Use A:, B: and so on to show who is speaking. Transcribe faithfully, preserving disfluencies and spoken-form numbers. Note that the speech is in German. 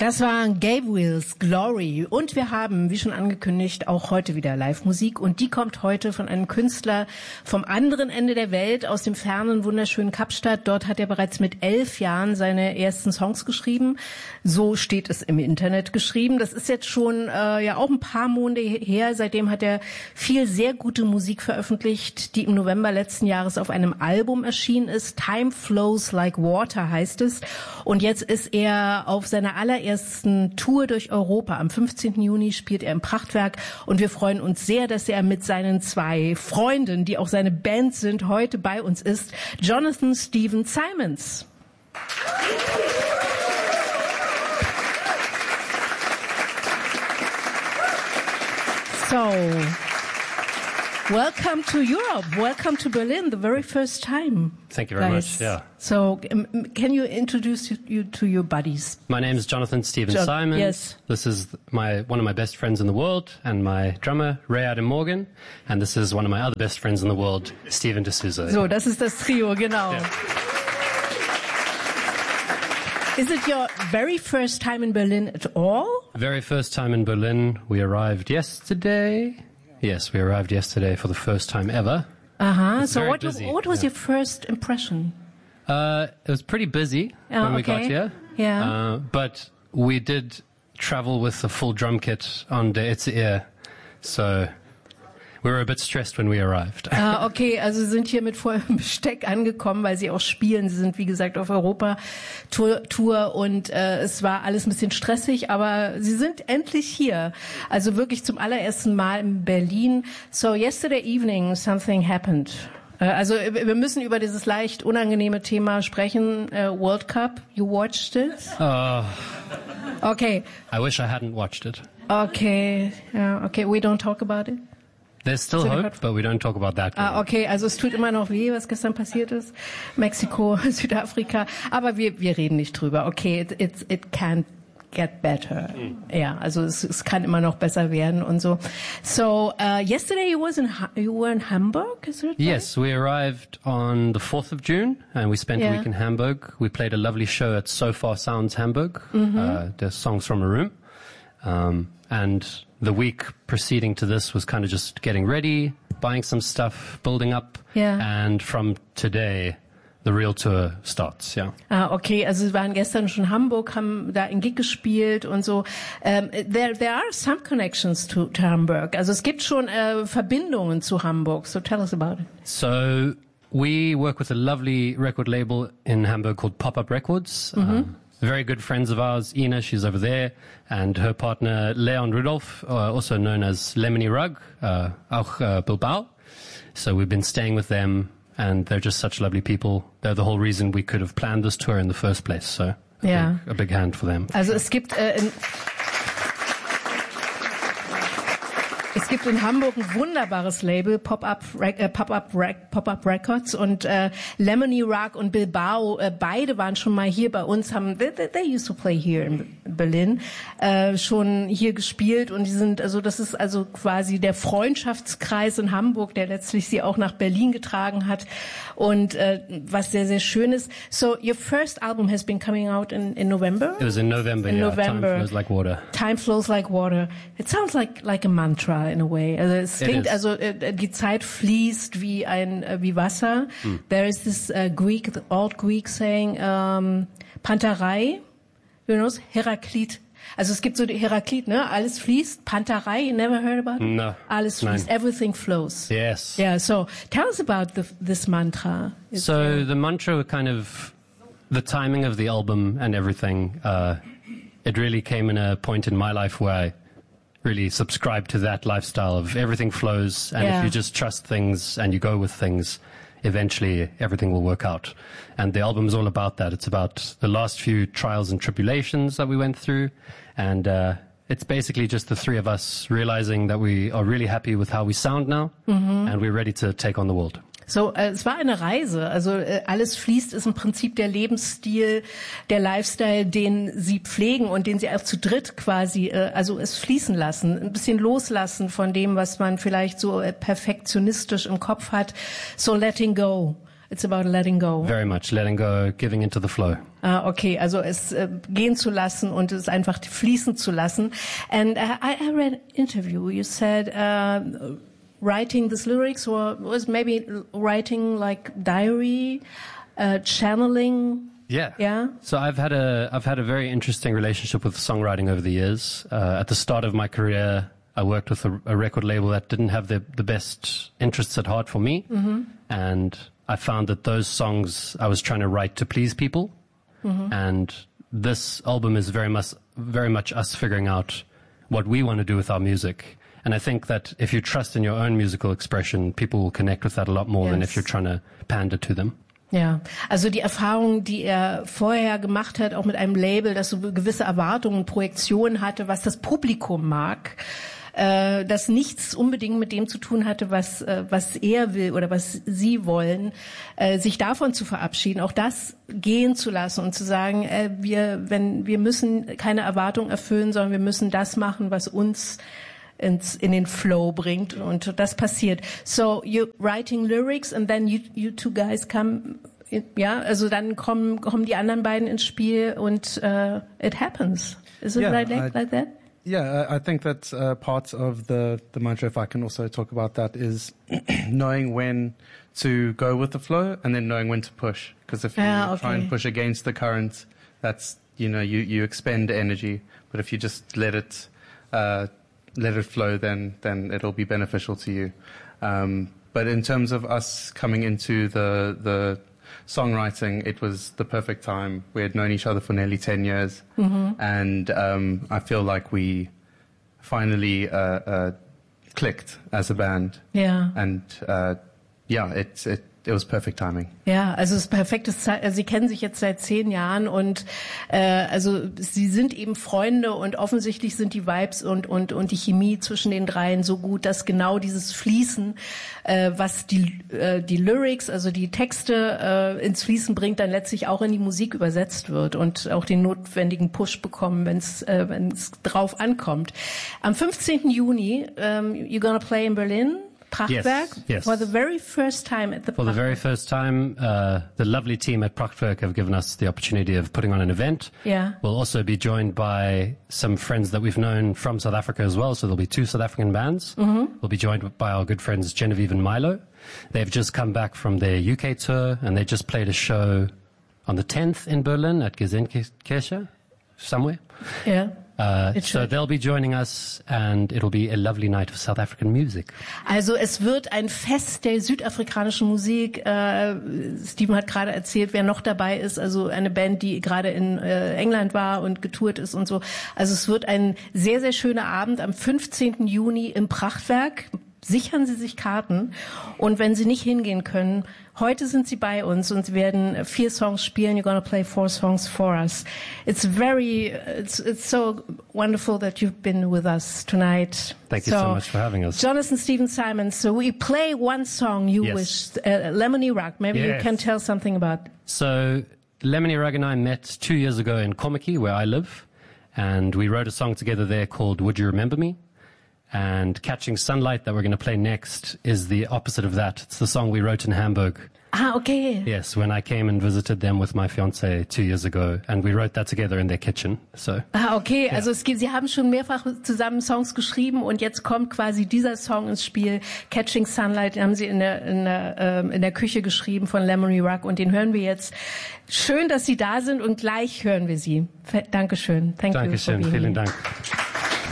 A: Das war Gabriel's Glory und wir haben, wie schon angekündigt, auch heute wieder Live-Musik und die kommt heute von einem Künstler vom anderen Ende der Welt, aus dem fernen, wunderschönen Kapstadt. Dort hat er bereits mit elf Jahren seine ersten Songs geschrieben. So steht es im Internet geschrieben. Das ist jetzt schon äh, ja auch ein paar Monate her. Seitdem hat er viel sehr gute Musik veröffentlicht, die im November letzten Jahres auf einem Album erschienen ist. Time Flows Like Water heißt es. Und jetzt ist er auf seiner allerersten Tour durch Europa. Am fünfzehnten Juni spielt er im Prachtwerk und wir freuen uns sehr, dass er mit seinen zwei Freunden, die auch seine Band sind, heute bei uns ist. Jonathan Stephen Simons. So, welcome to Europe. Welcome to Berlin, the very first time.
B: Thank you very
A: guys.
B: much. Yeah.
A: So, um, can you introduce you to your buddies?
B: My name is Jonathan Stephen
A: Jo-
B: Simons.
A: yes.
B: This is my one of my best friends in the world, and my drummer Ray Adam Morgan. And this is one of my other best friends in the world, Stephen D'Souza.
A: So, das ist das Trio, genau.
B: Yeah.
A: Is it your very first time in Berlin at all?
B: Very first time in Berlin. We arrived yesterday. Yes, we arrived yesterday for the first time ever.
A: Uh-huh.
B: It's
A: So
B: very
A: what,
B: busy,
A: what was
B: yeah.
A: your first impression?
B: Uh, it was pretty busy
A: Oh,
B: when we
A: okay.
B: got here.
A: Yeah.
B: Uh, but we did travel with a full drum kit on der Erzähl, so we were a bit stressed when we arrived.
A: Ah, okay, also Sie sind hier mit vollem Besteck angekommen, weil Sie auch spielen. Sie sind, wie gesagt, auf Europa-Tour Tour und äh, es war alles ein bisschen stressig, aber Sie sind endlich hier. Also wirklich zum allerersten Mal in Berlin. So, yesterday evening something happened. Äh, Also wir müssen über dieses leicht unangenehme Thema sprechen. Äh, World Cup, you watched it?
B: Oh,
A: Okay,
B: I wish I hadn't watched it.
A: okay, ja, okay, we don't talk about it.
B: There's still
A: So
B: hope, but we don't talk about that.
A: Ah, okay, also es tut immer noch weh, was gestern passiert ist. Mexiko, Südafrika. Aber wir, wir reden nicht drüber. Okay, it, it, it can't get better. Mm. Ja, also es, es kann immer noch besser werden und so. So, uh, yesterday you, was in, Ha- you were in Hamburg, is it right?
B: Yes, we arrived on the fourth of June, and we spent
A: Yeah.
B: a week in Hamburg. We played a lovely show at So Far Sounds Hamburg,
A: Mm-hmm.
B: uh, the Songs from a Room. Um, and the week preceding to this was kind of just getting ready, buying some stuff, building up.
A: Yeah.
B: And from today, the real tour starts, yeah.
A: Ah, okay, also Sie waren gestern schon in Hamburg, haben da in Gig gespielt und so. Um, there, there are some connections to, to Hamburg. Also es gibt schon äh, Verbindungen zu Hamburg. So tell us about it.
B: So we work with a lovely record label in Hamburg called Pop-Up Records. Um, very good friends of ours, Ina, she's over there, and her partner Leon Rudolph, uh, also known as Lemony Rug, uh, auch uh, Bilbao. So we've been staying with them, and they're just such lovely people. They're the whole reason we could have planned this tour in the first place. So I
A: Yeah.
B: think a big hand for them.
A: Also es gibt äh, in, es gibt in Hamburg ein wunderbares Label, Pop-Up Rec- äh, Pop-Up Rec- Pop-Up Records und äh, Lemony Rock und Bilbao, äh, beide waren schon mal hier bei uns, haben they, they, they used to play here in Berlin, äh, schon hier gespielt und die sind, also das ist also quasi der Freundschaftskreis in Hamburg, der letztlich sie auch nach Berlin getragen hat und äh, was sehr, sehr schön ist. So your first album has been coming out in, in November?
B: It was in November,
A: In
B: yeah.
A: November.
B: Time flows like water.
A: Time flows like water. It sounds like like a mantra in a way. Also es
B: It
A: klingt
B: is.
A: also äh, die Zeit fließt wie ein äh, wie Wasser. There is this uh, Greek, the old Greek saying um, Panterei, you know, Heraklit. Also es gibt so die Heraklit, ne? Alles fließt. Panterei, you never heard about it?
B: No.
A: Alles
B: Nein.
A: fließt. Everything flows.
B: Yes.
A: Yeah. So tell us about the, this mantra. Is
B: So
A: there-
B: the mantra kind of, the timing of the album and everything, uh, it really came in a point in my life where I really subscribed to that lifestyle of everything flows, and
A: Yeah.
B: if you just trust things and you go with things, eventually everything will work out. And the album is all about that. It's about the last few trials and tribulations that we went through, and uh, it's basically just the three of us realizing that we are really happy with how we sound now, and we're ready to take on the world.
A: So, äh, es war eine Reise. Also äh, alles fließt ist im Prinzip der Lebensstil, der Lifestyle, den Sie pflegen und den Sie auch zu dritt quasi, äh, also es fließen lassen, ein bisschen loslassen von dem, was man vielleicht so äh, perfektionistisch im Kopf hat. So letting go. It's about letting go.
B: Very much letting go, giving into the flow.
A: Ah, okay, also es äh, gehen zu lassen und es einfach fließen zu lassen. And uh, I, I read an interview. You said uh, writing these lyrics or was maybe writing like diary, uh, channeling.
B: Yeah.
A: Yeah.
B: So I've had a I've had a very interesting relationship with songwriting over the years. Uh, at the start of my career, I worked with a, a record label that didn't have the the best interests at heart for me, mm-hmm. and I found that those songs I was trying to write to please people, mm-hmm. and this album is very much very much us figuring out what we want to do with our music. And I think that if you trust in your own musical expression, people will connect with that a lot more yes. than if you're trying to pander to them.
A: Ja, also die Erfahrung, die er vorher gemacht hat, auch mit einem Label, das so gewisse Erwartungen, Projektionen hatte, was das Publikum mag, äh, das nichts unbedingt mit dem zu tun hatte, was äh, was er will oder was sie wollen, äh, sich davon zu verabschieden, auch das gehen zu lassen und zu sagen, äh, wir wenn wir müssen keine Erwartungen erfüllen, sondern wir müssen das machen, was uns ins, in den Flow bringt, und das passiert. So you writing lyrics and then you you two guys come, ja, also dann kommen kommen die anderen beiden ins Spiel und uh, it happens. Is it
C: yeah,
A: right like,
C: I,
A: like that?
C: Yeah, I think that uh, part of the the mantra, if I can also talk about that, is knowing when to go with the flow and then knowing when to push. Because if you
A: ah, okay.
C: try and push against the current, that's, you know, you you expend energy. But if you just let it uh, let it flow, then then it'll be beneficial to you. Um, but in terms of us coming into the the songwriting, it was the perfect time. We had known each other for nearly ten years, mm-hmm. and um, I feel like we finally uh, uh, clicked as a band.
A: Yeah.
C: And uh, yeah, it it it was perfect timing.
A: Ja, also es ist perfektes Zeit. Also sie kennen sich jetzt seit zehn Jahren und äh, also sie sind eben Freunde, und offensichtlich sind die Vibes und und und die Chemie zwischen den dreien so gut, dass genau dieses Fließen, äh, was die äh, die Lyrics, also die Texte äh, ins Fließen bringt, dann letztlich auch in die Musik übersetzt wird und auch den notwendigen Push bekommen, wenn es äh, wenn es drauf ankommt. Am fünfzehnten Juni, um, you're gonna play in Berlin. Prachtwerk,
B: yes, yes.
A: for the very first time at the
B: For the very first time, uh, the lovely team at Prachtwerk have given us the opportunity of putting on an event.
A: Yeah.
B: We'll also be joined by some friends that we've known from South Africa as well, so there'll be two South African bands. Mm-hmm. We'll be joined by our good friends Genevieve and Milo. They've just come back from their U K tour, and they just played a show on the tenth in Berlin at Gesundkirche, somewhere.
A: Yeah.
B: Uh, so they'll be joining us, and it'll be a lovely night of South African music.
A: Also es wird ein Fest der südafrikanischen Musik. Äh, Steven hat gerade erzählt, wer noch dabei ist. Also eine Band, die gerade in äh, England war und getourt ist und so. Also es wird ein sehr, sehr schöner Abend am fünfzehnten Juni im Prachtwerk. Sichern Sie sich Karten, und wenn Sie nicht hingehen können, heute sind Sie bei uns und Sie werden vier Songs spielen. You're gonna play four songs for us. It's very, it's it's so wonderful that you've been with us tonight.
B: Thank you so, so much for having us.
A: Jonathan Stephen Simons, so we play one song you
B: yes.
A: wish, uh, Lemony Rug. Maybe yes. you can tell something about.
B: So Lemony Rug and I met two years ago in Kommetjie, where I live, and we wrote a song together there called Would You Remember Me? And Catching Sunlight that we're going to play next is the opposite of that. It's the song we wrote in Hamburg.
A: Ah, okay.
B: Yes, when I came and visited them with my fiancée two years ago, and we wrote that together in their kitchen. So.
A: Ah, okay.
B: Yeah.
A: Also es gibt, Sie haben schon mehrfach zusammen Songs geschrieben, und jetzt kommt quasi dieser Song ins Spiel. Catching Sunlight, den haben Sie in der in der ähm, in der Küche geschrieben von Lemony Rug, und den hören wir jetzt. Schön, dass Sie da sind, und gleich hören wir Sie. Dankeschön. Thank
B: Dankeschön.
A: you.
B: Vielen Dank.